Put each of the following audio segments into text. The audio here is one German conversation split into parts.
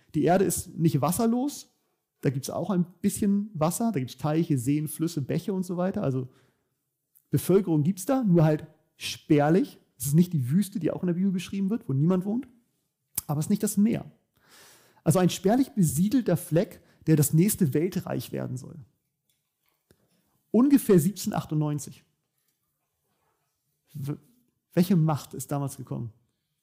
Die Erde ist nicht wasserlos. Da gibt es auch ein bisschen Wasser. Da gibt es Teiche, Seen, Flüsse, Bäche und so weiter. Also Bevölkerung gibt es da, nur halt spärlich. Es ist nicht die Wüste, die auch in der Bibel beschrieben wird, wo niemand wohnt. Aber es ist nicht das Meer. Also ein spärlich besiedelter Fleck, der das nächste Weltreich werden soll. Ungefähr 1798. Welche Macht ist damals gekommen?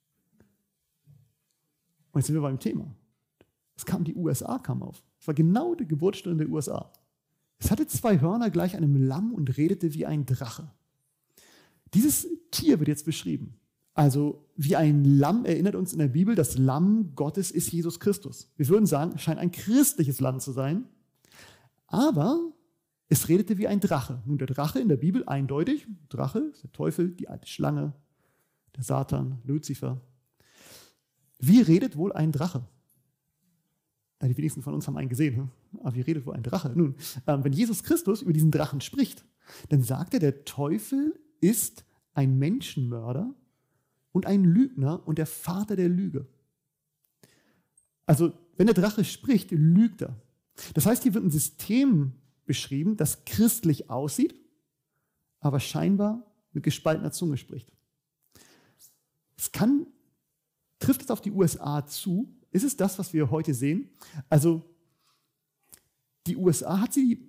Und jetzt sind wir beim Thema. Die USA kam auf. Es war genau die Geburtsstunde der USA. Es hatte 2 Hörner gleich einem Lamm und redete wie ein Drache. Dieses Tier wird jetzt beschrieben. Also wie ein Lamm erinnert uns in der Bibel, das Lamm Gottes ist Jesus Christus. Wir würden sagen, es scheint ein christliches Lamm zu sein. Aber es redete wie ein Drache. Nun, der Drache in der Bibel eindeutig. Drache ist der Teufel, die alte Schlange, der Satan, Luzifer. Wie redet wohl ein Drache? Ja, die wenigsten von uns haben einen gesehen. Aber wie redet wohl ein Drache? Nun, wenn Jesus Christus über diesen Drachen spricht, dann sagt er, der Teufel ist ein Menschenmörder und ein Lügner und der Vater der Lüge. Also, wenn der Drache spricht, lügt er. Das heißt, hier wird ein System beschrieben, das christlich aussieht, aber scheinbar mit gespaltener Zunge spricht. Trifft es auf die USA zu? Ist es das, was wir heute sehen? Also, die USA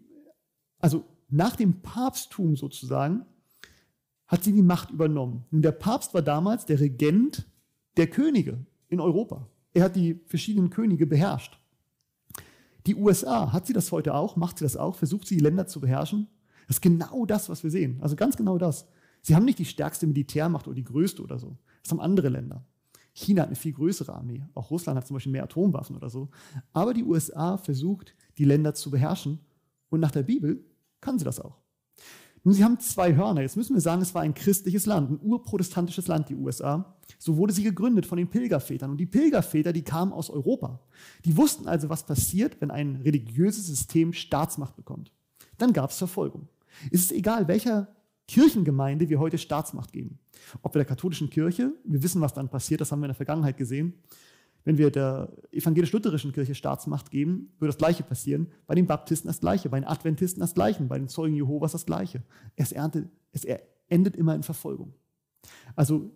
nach dem Papsttum sozusagen, hat sie die Macht übernommen. Und der Papst war damals der Regent der Könige in Europa. Er hat die verschiedenen Könige beherrscht. Die USA, hat sie das heute auch? Macht sie das auch? Versucht sie, die Länder zu beherrschen? Das ist genau das, was wir sehen. Also ganz genau das. Sie haben nicht die stärkste Militärmacht oder die größte oder so. Das haben andere Länder. China hat eine viel größere Armee. Auch Russland hat zum Beispiel mehr Atomwaffen oder so. Aber die USA versucht, die Länder zu beherrschen. Und nach der Bibel kann sie das auch. Nun, sie haben 2 Hörner. Jetzt müssen wir sagen, es war ein christliches Land, ein urprotestantisches Land, die USA. So wurde sie gegründet von den Pilgervätern. Und die Pilgerväter, die kamen aus Europa. Die wussten also, was passiert, wenn ein religiöses System Staatsmacht bekommt. Dann gab es Verfolgung. Es ist egal, welcher Kirchengemeinde wir heute Staatsmacht geben. Ob wir der katholischen Kirche, wir wissen, was dann passiert, das haben wir in der Vergangenheit gesehen. Wenn wir der evangelisch-lutherischen Kirche Staatsmacht geben, würde das Gleiche passieren. Bei den Baptisten das Gleiche, bei den Adventisten das Gleiche, bei den Zeugen Jehovas das Gleiche. Es endet immer in Verfolgung. Also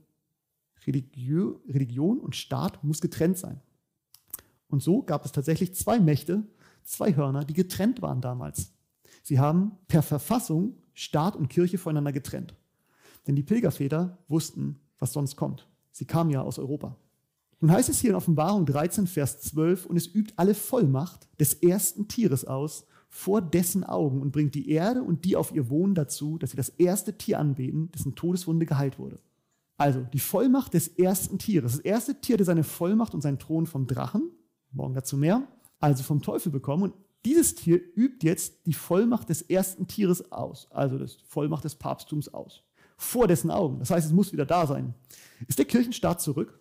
Religion und Staat muss getrennt sein. Und so gab es tatsächlich 2 Mächte, 2 Hörner, die getrennt waren damals. Sie haben per Verfassung Staat und Kirche voneinander getrennt. Denn die Pilgerväter wussten, was sonst kommt. Sie kamen ja aus Europa. Nun heißt es hier in Offenbarung 13, Vers 12, und es übt alle Vollmacht des ersten Tieres aus vor dessen Augen und bringt die Erde und die auf ihr wohnen dazu, dass sie das erste Tier anbeten, dessen Todeswunde geheilt wurde. Also die Vollmacht des ersten Tieres. Das erste Tier hatte seine Vollmacht und seinen Thron vom Drachen, morgen dazu mehr, also vom Teufel bekommen. Und dieses Tier übt jetzt die Vollmacht des ersten Tieres aus, also die Vollmacht des Papsttums aus, vor dessen Augen. Das heißt, es muss wieder da sein. Ist der Kirchenstaat zurück?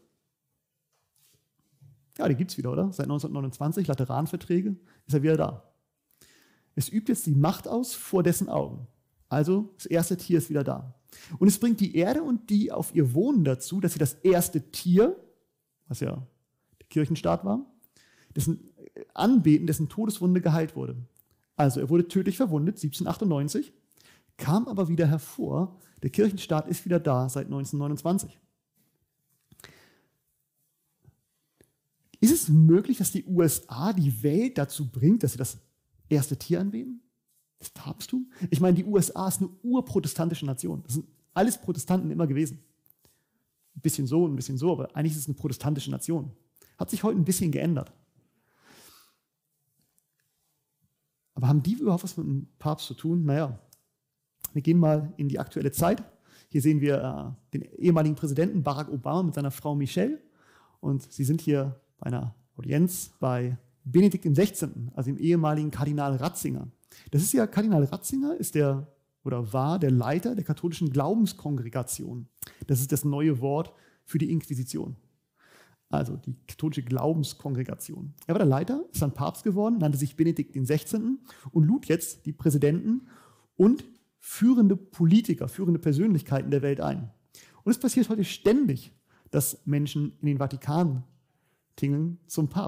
Ja, die gibt es wieder, oder? Seit 1929, Lateranverträge, ist er wieder da. Es übt jetzt die Macht aus vor dessen Augen. Also das erste Tier ist wieder da. Und es bringt die Erde und die auf ihr Wohnen dazu, dass sie das erste Tier, was ja der Kirchenstaat war, dessen anbeten, dessen Todeswunde geheilt wurde. Also er wurde tödlich verwundet, 1798, kam aber wieder hervor. Der Kirchenstaat ist wieder da seit 1929. Ist es möglich, dass die USA die Welt dazu bringt, dass sie das erste Tier anbeten? Das Papsttum? Ich meine, die USA ist eine urprotestantische Nation. Das sind alles Protestanten immer gewesen. Ein bisschen so, aber eigentlich ist es eine protestantische Nation. Hat sich heute ein bisschen geändert. Aber haben die überhaupt was mit dem Papst zu tun? Naja, wir gehen mal in die aktuelle Zeit. Hier sehen wir den ehemaligen Präsidenten Barack Obama mit seiner Frau Michelle. Und sie sind hier bei einer Audienz bei Benedikt XVI., also dem ehemaligen Kardinal Ratzinger. Das ist ja, Kardinal Ratzinger war der Leiter der katholischen Glaubenskongregation. Das ist das neue Wort für die Inquisition. Also die katholische Glaubenskongregation. Er war der Leiter, ist dann Papst geworden, nannte sich Benedikt XVI. Und lud jetzt die Präsidenten und führende Politiker, führende Persönlichkeiten der Welt ein. Und es passiert heute ständig, dass Menschen in den Vatikan tingeln zum Papst.